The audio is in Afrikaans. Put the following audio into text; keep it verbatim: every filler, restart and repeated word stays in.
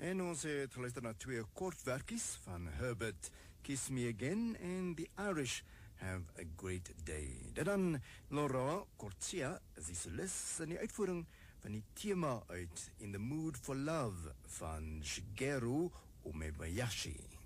En ons het geluister na twee kortwerkies van Herbert, Kiss Me Again, en The Irish, Have a Great Day. Dit dan Laura Cortzia, as die solis in die uitvoering van die thema uit In the Mood for Love van Shigeru Umebayashi.